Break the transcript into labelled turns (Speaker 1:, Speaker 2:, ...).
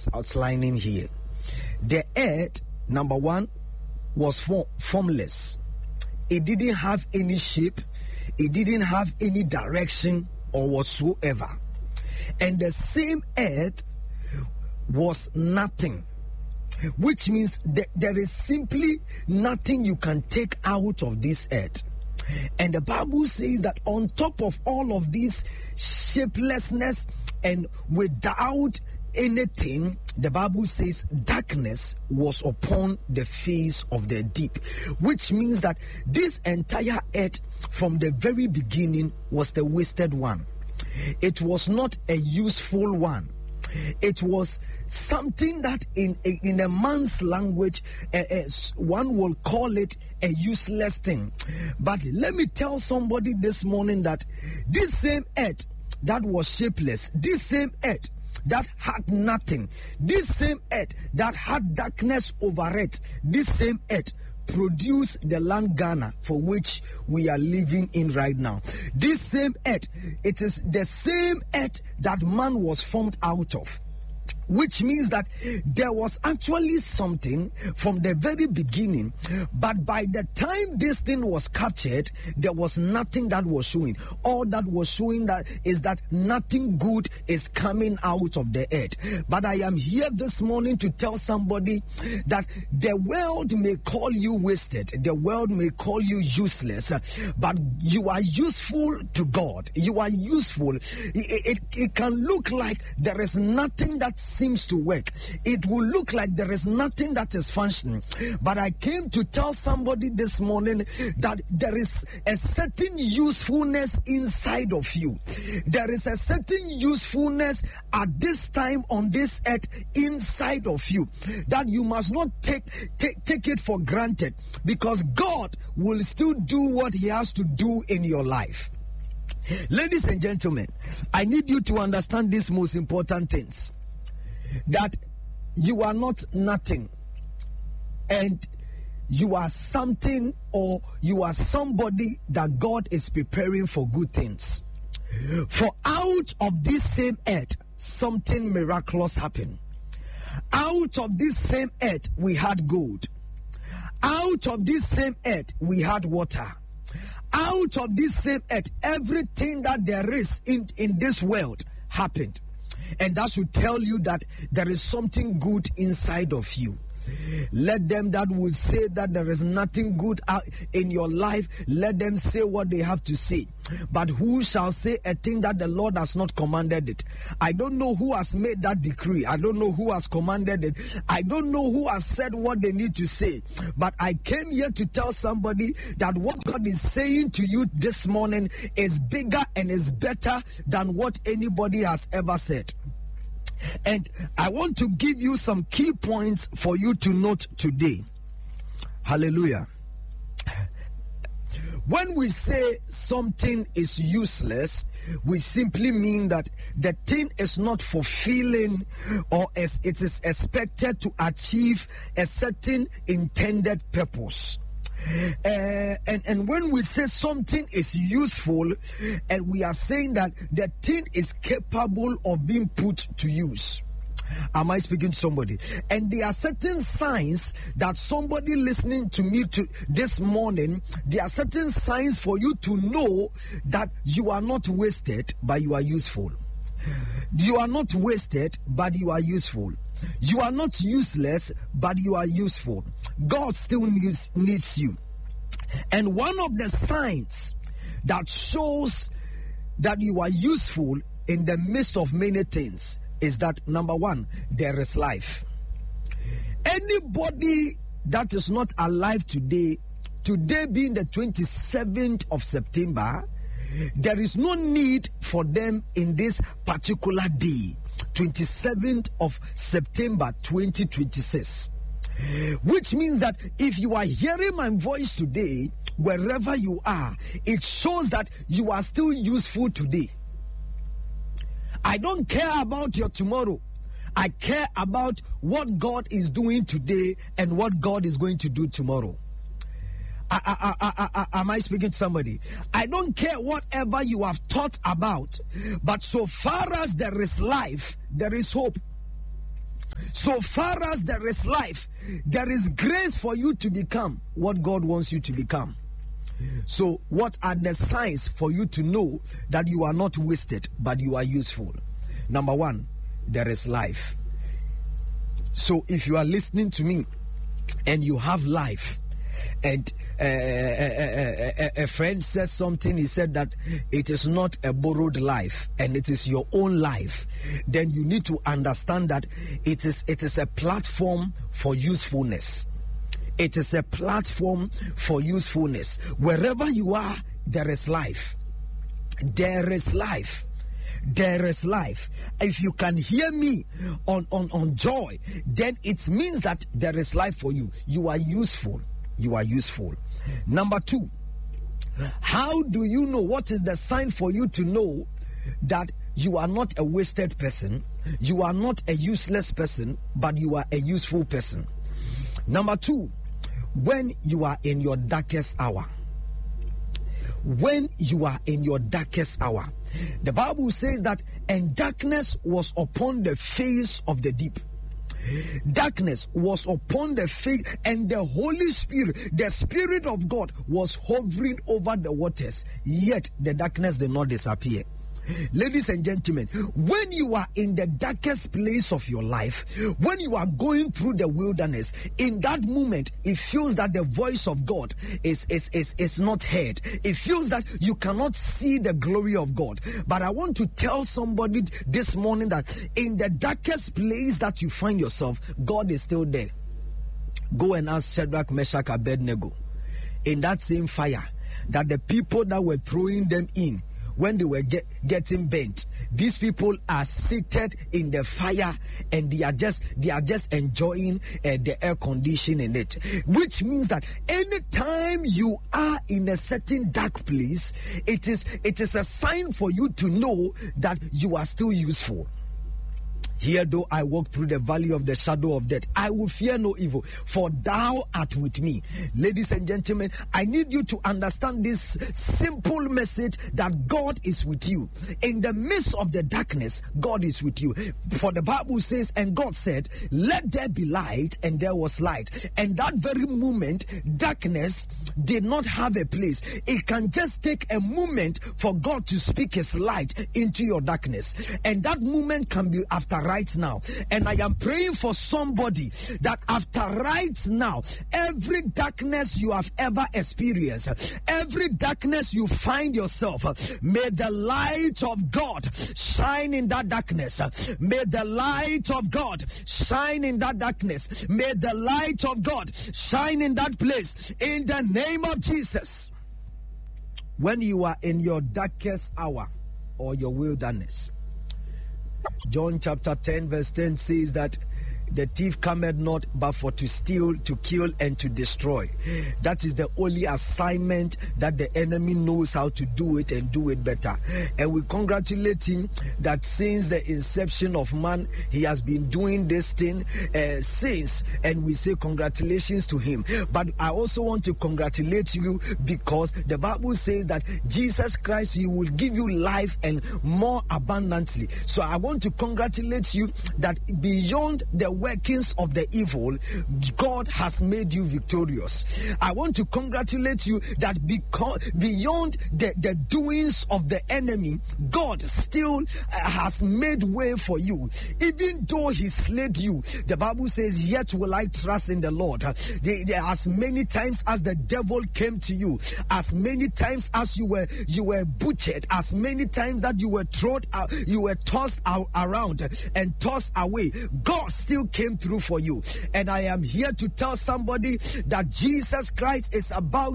Speaker 1: is outlining here. The earth, number one, was formless. It didn't have any shape. It didn't have any direction or whatsoever. And the same earth was nothing, which means that there is simply nothing you can take out of this earth. And the Bible says that on top of all of this shapelessness and without anything, the Bible says darkness was upon the face of the deep, which means that this entire earth from the very beginning was the wasted one. It was not a useful one. It was something that in a man's language, one will call it a useless thing. But let me tell somebody this morning that this same earth that was shapeless, this same earth that had nothing, this same earth that had darkness over it, this same earth produce the land Ghana for which we are living in right now. This same earth, it is the same earth that man was formed out of, which means that there was actually something from the very beginning, but by the time this thing was captured, there was nothing that was showing. All that was showing that is that nothing good is coming out of the earth. But I am here this morning to tell somebody that the world may call you wasted, the world may call you useless, but you are useful to God. You are useful. It can look like there is nothing that seems to work. It will look like there is nothing that is functioning. But I came to tell somebody this morning that there is a certain usefulness inside of you. There is a certain usefulness at this time on this earth inside of you that you must not take it for granted, because God will still do what He has to do in your life. Ladies and gentlemen, I need you to understand these most important things. That you are not nothing, and you are something, or you are somebody that God is preparing for good things. For out of this same earth, something miraculous happened. Out of this same earth, we had gold. Out of this same earth, we had water. Out of this same earth, everything that there is in this world happened. And that should tell you that there is something good inside of you. Let them that will say that there is nothing good in your life, let them say what they have to say. But who shall say a thing that the Lord has not commanded it? I don't know who has made that decree. I don't know who has commanded it. I don't know who has said what they need to say. But I came here to tell somebody that what God is saying to you this morning is bigger and is better than what anybody has ever said. And I want to give you some key points for you to note today. Hallelujah. When we say something is useless, we simply mean that the thing is not fulfilling, or as it is expected to achieve a certain intended purpose. And when we say something is useful, and we are saying that the thing is capable of being put to use. Am I speaking to somebody? And there are certain signs that somebody listening to me this morning, there are certain signs for you to know that you are not wasted, but you are useful. You are not wasted, but you are useful. You are not useless, but you are useful. God still needs you. And one of the signs that shows that you are useful in the midst of many things is that, number one, there is life. Anybody that is not alive today being the 27th of September, there is no need for them in this particular day, 27th of September 2026. Which means that if you are hearing my voice today, wherever you are, it shows that you are still useful today. I don't care about your tomorrow. I care about what God is doing today and what God is going to do tomorrow. Am I speaking to somebody? I don't care whatever you have thought about, but so far as there is life, there is hope. So far as there is life, there is grace for you to become what God wants you to become. So what are the signs for you to know that you are not wasted, but you are useful? Number one, there is life. So if you are listening to me and you have life, and a friend says something, he said that it is not a borrowed life and it is your own life, then you need to understand that it is a platform for usefulness. It is a platform for usefulness. Wherever you are, there is life. There is life. There is life. If you can hear me on joy, then it means that there is life for you. You are useful. You are useful. Number two, how do you know? What is the sign for you to know that you are not a wasted person, you are not a useless person, but you are a useful person? Number two, when you are in your darkest hour. When you are in your darkest hour. The Bible says that, and darkness was upon the face of the deep. Darkness was upon the face, and the Holy Spirit, the Spirit of God, was hovering over the waters, yet the darkness did not disappear. Ladies and gentlemen, when you are in the darkest place of your life, when you are going through the wilderness, in that moment, it feels that the voice of God is not heard. It feels that you cannot see the glory of God. But I want to tell somebody this morning that in the darkest place that you find yourself, God is still there. Go and ask Shadrach, Meshach, Abednego, in that same fire, that the people that were throwing them in, when they were getting bent, these people are seated in the fire and they are just enjoying the air conditioning in it. Which means that anytime you are in a certain dark place, it is a sign for you to know that you are still useful. Here though I walk through the valley of the shadow of death, I will fear no evil, for thou art with me. Ladies and gentlemen, I need you to understand this simple message that God is with you. In the midst of the darkness, God is with you. For the Bible says, and God said, let there be light, and there was light. And that very moment, darkness did not have a place. It can just take a moment for God to speak his light into your darkness. And that moment can be after right now. And I am praying for somebody that after right now, every darkness you have ever experienced, every darkness you find yourself, may the light of God shine in that darkness. May the light of God shine in that darkness. May the light of God shine in that place. In the name of Jesus. When you are in your darkest hour or your wilderness, John chapter 10 verse 10 says that the thief cometh not but for to steal, to kill, and to destroy. That is the only assignment that the enemy knows how to do it, and do it better. And we congratulate him that since the inception of man, he has been doing this thing since, and we say congratulations to him. But I also want to congratulate you because the Bible says that Jesus Christ, he will give you life and more abundantly. So I want to congratulate you that beyond the workings of the evil, God has made you victorious. I want to congratulate you that because beyond the doings of the enemy, God still has made way for you. Even though he slayed you, the Bible says, yet will I trust in the Lord. As many times as the devil came to you, as many times as you were butchered, as many times that you were thrown out, you were tossed around and tossed away, God still came through for you. And I am here to tell somebody that Jesus Christ is about